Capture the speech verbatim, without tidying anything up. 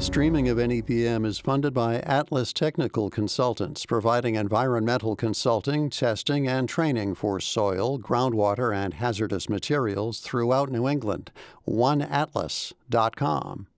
Streaming of N E P M is funded by Atlas Technical Consultants, providing environmental consulting, testing, and training for soil, groundwater, and hazardous materials throughout New England. one atlas dot com